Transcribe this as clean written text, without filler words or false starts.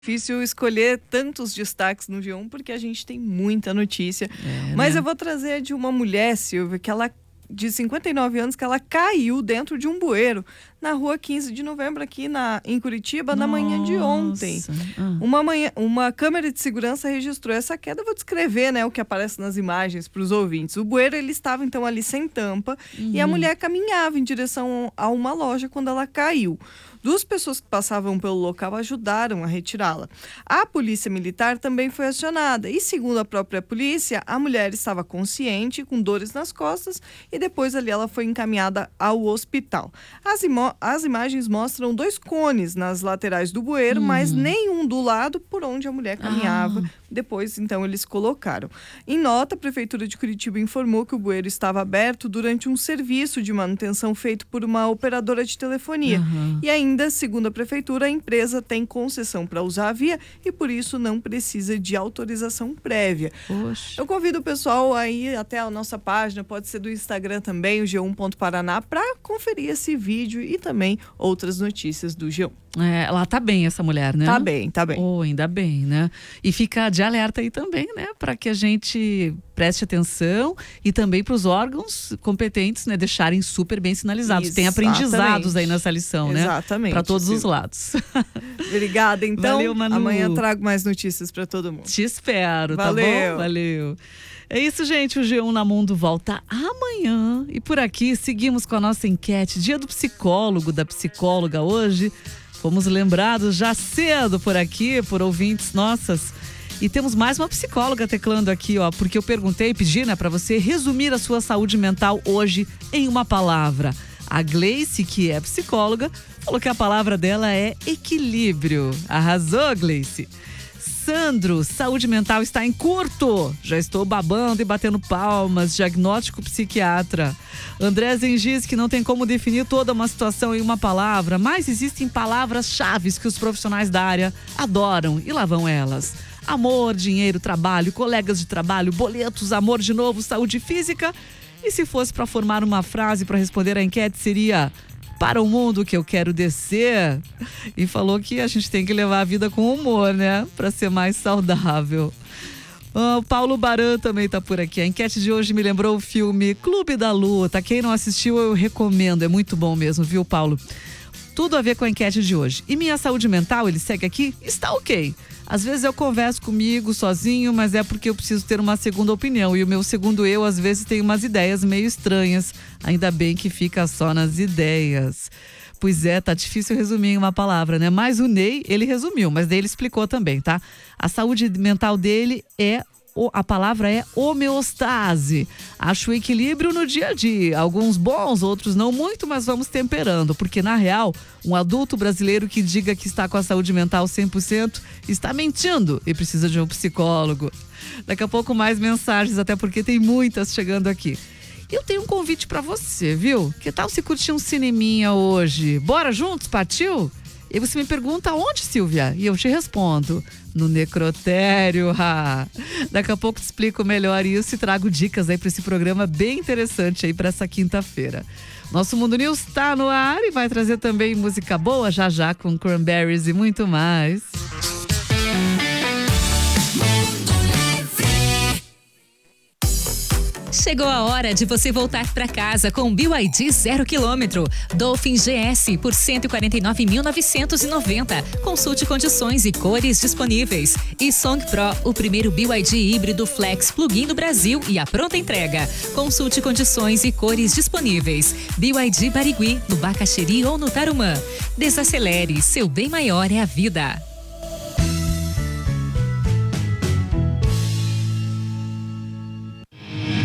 Difícil escolher tantos destaques no G1 porque a gente tem muita notícia. Mas eu vou trazer de uma mulher, Silvia, que ela de 59 anos, que ela caiu dentro de um bueiro na rua 15 de novembro, aqui em Curitiba, na manhã de ontem. Uma câmera de segurança registrou essa queda. Eu vou descrever, o que aparece nas imagens para os ouvintes. O bueiro, ele estava então ali sem tampa e a mulher caminhava em direção a uma loja quando ela caiu. Duas pessoas que passavam pelo local ajudaram a retirá-la. A polícia militar também foi acionada e, segundo a própria polícia, a mulher estava consciente, com dores nas costas, e depois ali ela foi encaminhada ao hospital. As imagens mostram dois cones nas laterais do bueiro, mas nenhum do lado por onde a mulher caminhava. Depois, então, eles colocaram. Em nota, a Prefeitura de Curitiba informou que o bueiro estava aberto durante um serviço de manutenção feito por uma operadora de telefonia. E ainda, segundo a Prefeitura, a empresa tem concessão para usar a via e, por isso, não precisa de autorização prévia. Poxa. Eu convido o pessoal a ir até a nossa página, pode ser do Instagram também, o G1.Paraná, para conferir esse vídeo e também outras notícias do G1. Ela tá bem, essa mulher, né? Tá bem. Oh, ainda bem, né? E fica de alerta aí também, né? Para que a gente preste atenção e também para os órgãos competentes, né? Deixarem super bem sinalizados. Tem aprendizados aí nessa lição, né? Exatamente. Para todos os lados. Obrigada, então. Valeu, Manu. Amanhã trago mais notícias para todo mundo. Te espero, Valeu. Tá bom? Valeu. É isso, gente. O G1 na Mundo volta amanhã. E por aqui, seguimos com a nossa enquete. Dia do psicólogo, da psicóloga hoje. Fomos lembrados já cedo por aqui, por ouvintes nossas. E temos mais uma psicóloga teclando aqui, porque eu perguntei, pedi, para você resumir a sua saúde mental hoje em uma palavra. A Gleice, que é psicóloga, falou que a palavra dela é equilíbrio. Arrasou, Gleice? Sandro, saúde mental está em curto. Já estou babando e batendo palmas. Diagnóstico psiquiatra. André Zengis, que não tem como definir toda uma situação em uma palavra, mas existem palavras-chave que os profissionais da área adoram e lá vão elas. Amor, dinheiro, trabalho, colegas de trabalho, boletos, amor de novo, saúde física. E se fosse para formar uma frase para responder à enquete, seria: para o mundo que eu quero descer. E falou que a gente tem que levar a vida com humor, né? Para ser mais saudável. O Paulo Baran também tá por aqui. A enquete de hoje me lembrou o filme Clube da Luta. Quem não assistiu, eu recomendo. É muito bom mesmo, viu, Paulo? Tudo a ver com a enquete de hoje. E minha saúde mental, ele segue aqui, está ok. Às vezes eu converso comigo sozinho, mas é porque eu preciso ter uma segunda opinião. E o meu segundo eu, às vezes, tem umas ideias meio estranhas. Ainda bem que fica só nas ideias. Pois é, tá difícil resumir em uma palavra, né? Mas o Ney, ele resumiu, mas daí ele explicou também, tá? A saúde mental dele a palavra é homeostase. Acho o equilíbrio no dia a dia. Alguns bons, outros não muito, mas vamos temperando. Porque, na real, um adulto brasileiro que diga que está com a saúde mental 100% está mentindo e precisa de um psicólogo. Daqui a pouco mais mensagens, até porque tem muitas chegando aqui. Eu tenho um convite pra você, viu? Que tal se curtir um cineminha hoje? Bora juntos, partiu? E você me pergunta onde, Silvia? E eu te respondo: no Necrotério. Daqui a pouco te explico melhor isso e trago dicas aí para esse programa bem interessante aí para essa quinta-feira. Nosso Mundo News tá no ar e vai trazer também música boa já com Cranberries e muito mais. Chegou a hora de você voltar para casa com o BYD 0 km. Dolphin GS por R$ 149.990. Consulte condições e cores disponíveis. E Song Pro, o primeiro BYD híbrido Flex Plug-in do Brasil e a pronta entrega. Consulte condições e cores disponíveis. BYD Barigui, no Bacaxeri ou no Tarumã. Desacelere, seu bem maior é a vida.